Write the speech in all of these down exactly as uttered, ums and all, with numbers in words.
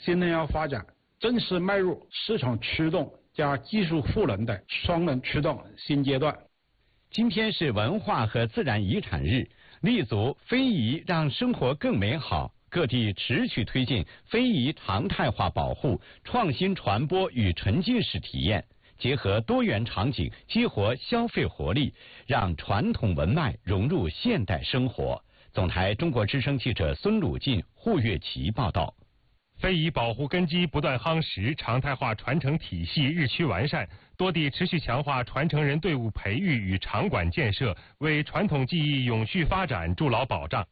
新能源发展正式迈入市场驱动加技术赋能的双轮驱动新阶段。 今天是文化和自然遗产日，立足非遗让生活更美好，各地持续推进非遗常态化保护、创新传播与沉浸式体验，结合多元场景，激活消费活力，让传统文脉融入现代生活。总台中国之声记者孙鲁进、胡月琪报道。 非遗保护根基不断夯实，常态化传承体系日趋完善，多地持续强化传承人队伍培育与场馆建设，为传统技艺永续发展筑牢保障。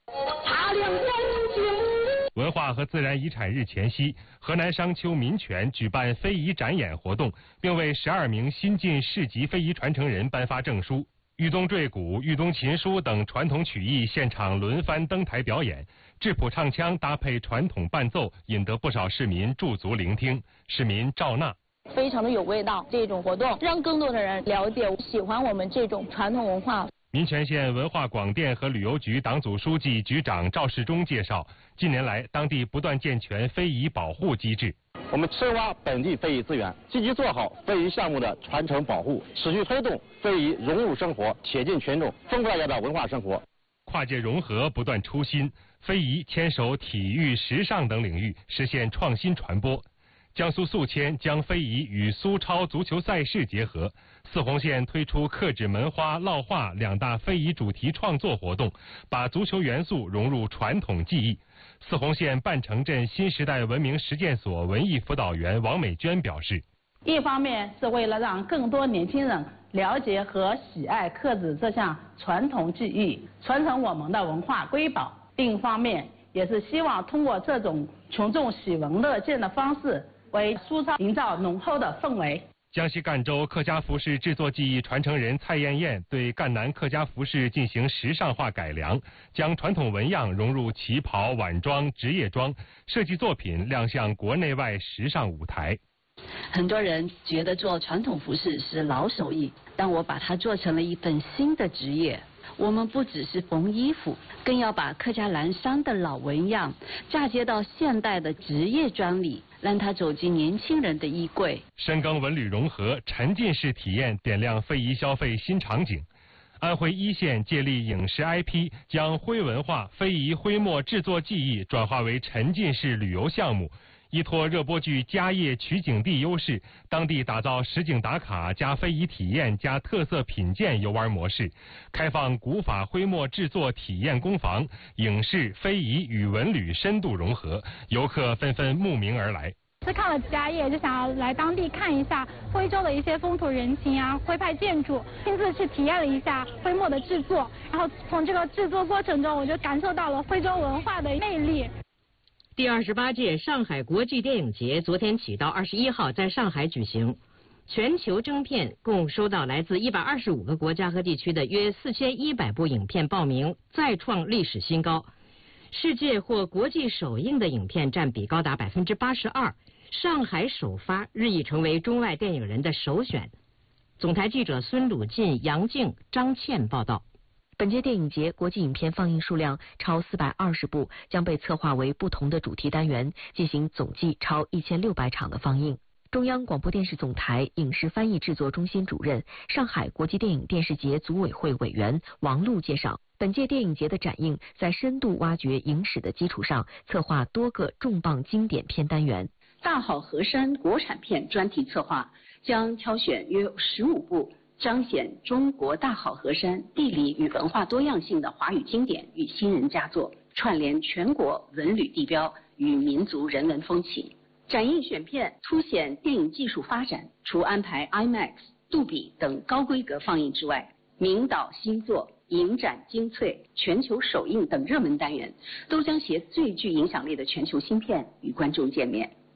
文化和自然遗产日前夕，河南商丘民权举办非遗展演活动，并为十二名新晋市级非遗传承人颁发证书。豫东坠鼓、豫东琴书等传统曲艺现场轮番登台表演，质朴唱腔搭配传统伴奏，引得不少市民驻足聆听。市民赵娜。 非常的有味道，这种活动让更多的人了解、喜欢我们这种传统文化。 民权县文化广电和旅游局党组书记、局长赵世忠介绍，近年来当地不断健全非遗保护机制。 我们深挖本地非遗资源，积极做好非遗项目的传承保护，持续推动非遗融入生活，贴近群众，中国大家的文化生活。 跨界融合不断出新，非遗牵手体育、时尚等领域，实现创新传播。江苏宿迁将非遗与苏超足球赛事结合，泗洪县推出刻纸门花、烙画两大非遗主题创作活动，把足球元素融入传统技艺。泗洪县半城镇新时代文明实践所文艺辅导员王美娟表示， 一方面是为了让更多年轻人了解和喜爱刻纸这项传统技艺，传承我们的文化瑰宝；另一方面也是希望通过这种群众喜闻乐见的方式，为苏超营造浓厚的氛围。 江西赣州客家服饰制作技艺传承人蔡艳艳对赣南客家服饰进行时尚化改良，将传统纹样融入旗袍、晚装、职业装，设计作品亮相国内外时尚舞台。 很多人觉得做传统服饰是老手艺，但我把它做成了一份新的职业。我们不只是缝衣服，更要把客家蓝裳的老纹样嫁接到现代的职业装里，让它走进年轻人的衣柜。 深耕文旅融合，沉浸式体验点亮非遗消费新场景。安徽一县借力影视 I P， 将徽文化、非遗徽墨制作技艺转化为沉浸式旅游项目。依托热播剧家业取景地优势，当地打造实景打卡加非遗体验加特色品鉴游玩模式，开放古法徽墨制作体验工坊，影视、非遗与文旅深度融合，游客纷纷慕名而来。 是看了家业，就想要来当地看一下徽州的一些风土人情啊，徽派建筑，亲自去体验了一下徽墨的制作，然后从这个制作过程中，我就感受到了徽州文化的魅力。 第二十八届上海国际电影节昨天起到二十一号在上海举行，全球征片共收到来自一百二十五个国家和地区的约四千一百部影片报名，再创历史新高。世界或国际首映的影片占比高达百分之八十二，上海首发日益成为中外电影人的首选。总台记者孙鲁进、杨静、张倩报道。 本届电影节国际影片放映数量超四百二十部，将被策划为不同的主题单元，进行总计超一千六百场的放映。中央广播电视总台影视翻译制作中心主任、上海国际电影电视节组委会委员王璐介绍，本届电影节的展映在深度挖掘影史的基础上，策划多个重磅经典片单元。 大好河山国产片专题策划将挑选约十五部彰显中国大好河山地理与文化多样性的华语经典与新人佳作，串联全国文旅地标与民族人文风情。展映选片凸显电影技术发展，除安排 IMAX、杜比等高规格放映之外，名导新作、影展精粹、全球首映等热门单元，都将携最具影响力的全球新片与观众见面。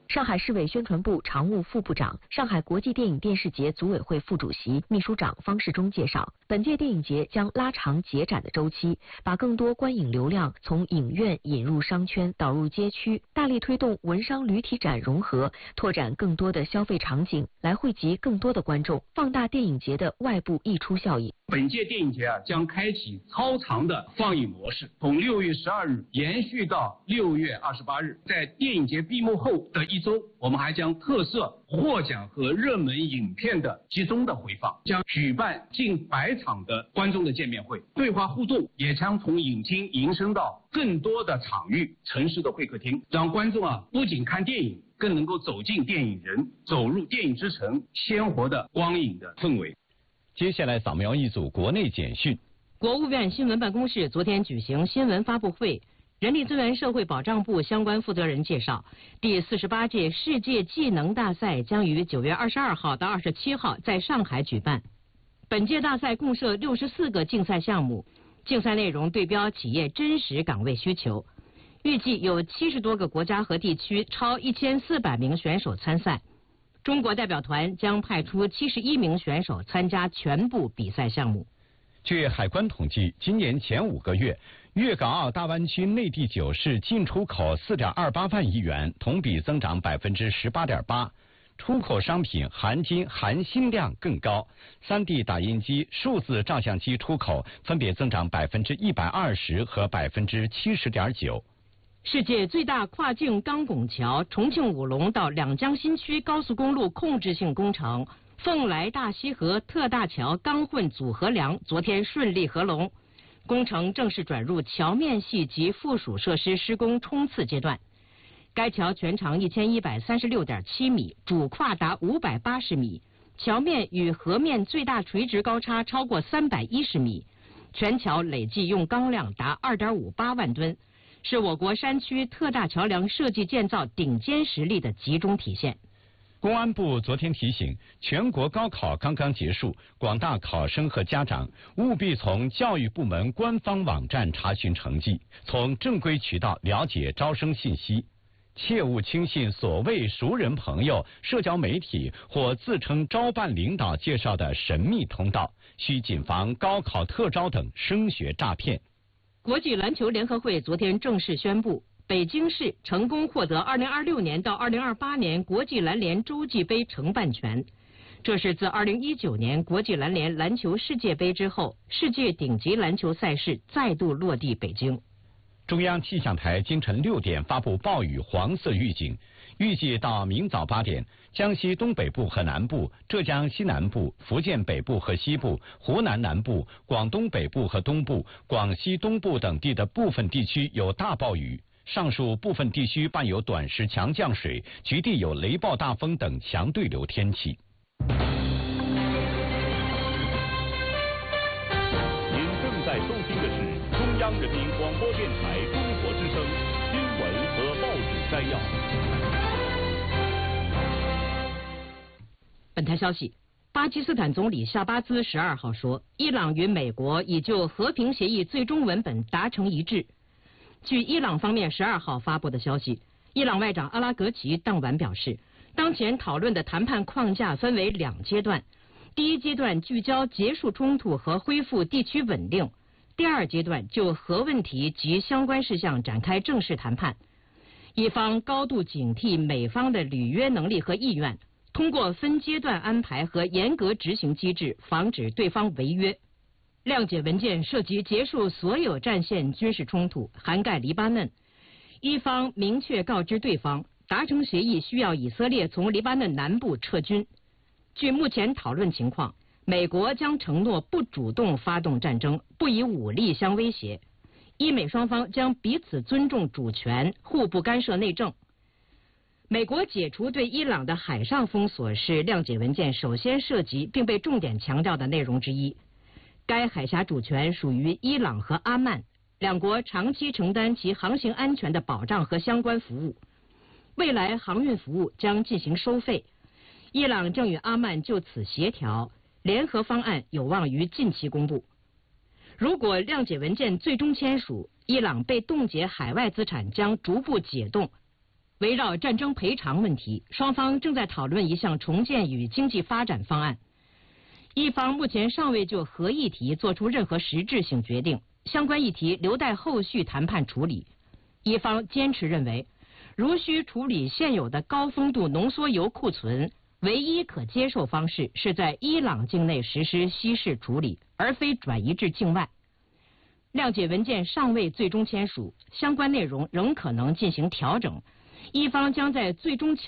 上海市委宣传部常务副部长、上海国际电影电视节组委会副主席、秘书长方世忠介绍，本届电影节将拉长节展的周期，把更多观影流量从影院引入商圈，导入街区，大力推动文商旅体展融合，拓展更多的消费场景，来惠及更多的观众，放大电影节的外部溢出效应。 本届电影节啊，将开启超长的放映模式，从六月十二日延续到六月二十八日。在电影节闭幕后的一周，我们还将特设获奖和热门影片的集中的回放，将举办近百场的观众的见面会，对话互动也将从影厅延伸到更多的场域、城市的会客厅，让观众啊不仅看电影，更能够走进电影人，走入电影之城，鲜活的光影的氛围。 接下来扫描一组国内简讯。 国务院新闻办公室昨天举行新闻发布会，人力资源社会保障部相关负责人介绍，第四十八届世界技能大赛将于九月二十二号到二十七号在上海举办。本届大赛共设六十四个竞赛项目，竞赛内容对标企业真实岗位需求。预计有七十多个国家和地区，超一千四百名选手参赛。中国代表团将派出七十一名选手参加全部比赛项目。 据海关统计，今年前五个月，粤港澳大湾区内地九市进出口四点二八万亿元，同比增长百分之十八点八。出口商品含金含锌量更高，三 D 打印机、数字照相机出口分别增长百分之一百二十和百分之七十点九。 世界最大跨境钢拱桥重庆武隆到两江新区高速公路控制性工程凤来大西河特大桥钢混组合梁昨天顺利合龙，工程正式转入桥面系及附属设施施工冲刺阶段。该桥全长一千一百三十六点七米，主跨达五百八十米，桥面与河面最大垂直高差超过三百一十米，全桥累计用钢量达二点五八万吨，是我国山区特大桥梁设计建造顶尖实力的集中体现。 公安部昨天提醒，全国高考刚刚结束，广大考生和家长务必从教育部门官方网站查询成绩，从正规渠道了解招生信息，切勿轻信所谓熟人朋友、社交媒体或自称招办领导介绍的神秘通道，需谨防高考特招等升学诈骗。 国际篮球联合会昨天正式宣布，北京市成功获得二零二六年到二零二八年国际篮联洲际杯承办权。这是自二零一九年国际篮联篮球世界杯之后，世界顶级篮球赛事再度落地北京。 中央气象台今晨六点发布暴雨黄色预警，预计到明早八点，江西东北部和南部、浙江西南部、福建北部和西部、湖南南部、广东北部和东部、广西东部等地的部分地区有大暴雨，上述部分地区伴有短时强降水，局地有雷暴大风等强对流天气。 您正在收听的是中央人民广播电台中国之声新闻和报纸摘要。 本台消息，巴基斯坦总理夏巴兹十二号说，伊朗与美国已就和平协议最终文本达成一致。据伊朗方面十二号发布的消息，伊朗外长阿拉格齐当晚表示，当前讨论的谈判框架分为两阶段，第一阶段聚焦结束冲突和恢复地区稳定，第二阶段就核问题及相关事项展开正式谈判。伊方高度警惕美方的履约能力和意愿，通过分阶段安排和严格执行机制，防止对方违约。谅解文件涉及结束所有战线军事冲突，涵盖黎巴嫩。伊方明确告知对方，达成协议需要以色列从黎巴嫩南部撤军。据目前讨论情况，美国将承诺不主动发动战争，不以武力相威胁。伊美双方将彼此尊重主权，互不干涉内政。美国解除对伊朗的海上封锁是谅解文件首先涉及并被重点强调的内容之一。该海峡主权属于伊朗和阿曼，两国长期承担其航行安全的保障和相关服务。未来航运服务将进行收费。伊朗正与阿曼就此协调，联合方案有望于近期公布。如果谅解文件最终签署，伊朗被冻结海外资产将逐步解冻。 围绕战争赔偿问题，双方正在讨论一项重建与经济发展方案。一方目前尚未就核议题做出任何实质性决定，相关议题留待后续谈判处理。一方坚持认为，如需处理现有的高丰度浓缩铀库存，唯一可接受方式是在伊朗境内实施稀释处理，而非转移至境外。谅解文件尚未最终签署，相关内容仍可能进行调整，一方将在最终